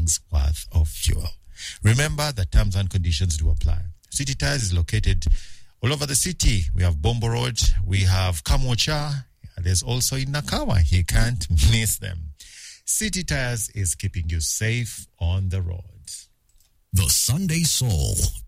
shillings worth of fuel. Remember that terms and conditions do apply. City Tires is located all over the city. We have Bombo Road, we have Kamocha, there's also in Nakawa. You can't miss them. City Tires is keeping you safe on the road. The Sunday Soul